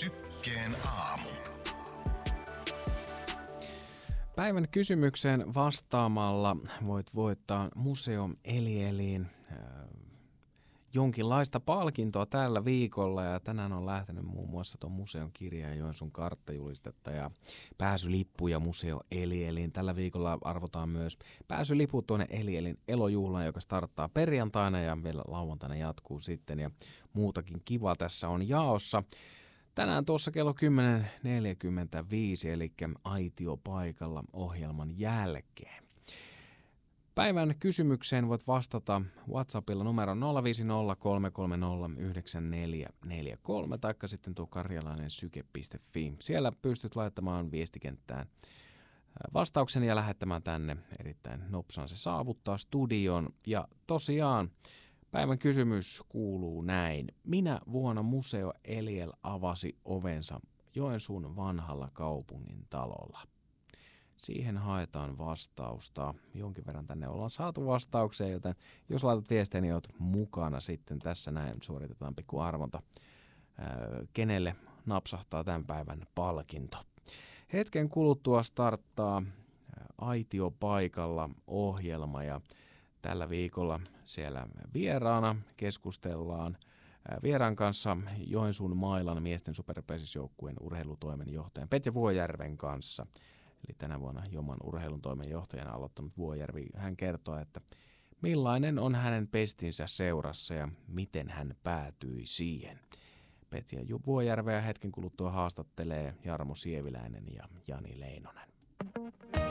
Sykkeen aamu. Päivän kysymykseen vastaamalla voit voittaa Museo Elieliin jonkinlaista palkintoa tällä viikolla, ja tänään on lähtenyt muun muassa tuon museon kirja ja Joensuun karttajulistetta ja pääsylippuja Museo Elieliin. Tällä viikolla arvotaan myös pääsyliput tuonne Elielin elojuhlaan, joka starttaa perjantaina ja vielä lauantaina jatkuu sitten, ja muutakin kivaa tässä on jaossa. Tänään tuossa kello 10.45, eli aitiopaikalla ohjelman jälkeen. Päivän kysymykseen voit vastata WhatsAppilla numero 05033309443 taikka sitten tuo karjalainensyke.fi. Siellä pystyt laittamaan viestikenttään vastauksen ja lähettämään tänne. Erittäin nopsaan se saavuttaa studion. Ja tosiaan päivän kysymys kuuluu näin. Minä vuonna Museo Eliel avasi ovensa Joensuun vanhalla kaupungin talolla? Siihen haetaan vastausta. Jonkin verran tänne ollaan saatu vastauksia, joten jos laitat viestiä, niin olet mukana sitten tässä näin. Suoritetaan pikku arvonta, kenelle napsahtaa tämän päivän palkinto. Hetken kuluttua starttaa aitiopaikalla ohjelma, ja tällä viikolla siellä vieraana keskustellaan vieraan kanssa Joensuun Mailan miesten superpesisjoukkueen urheilutoimenjohtajan Petja Vuojärven kanssa. Eli tänä vuonna Joman urheilun toimenjohtajana aloittanut Vuojärvi. Hän kertoo, että millainen on hänen pestinsä seurassa ja miten hän päätyi siihen. Petja Vuojärveä hetken kuluttua haastattelee Jarmo Sieviläinen ja Jani Leinonen.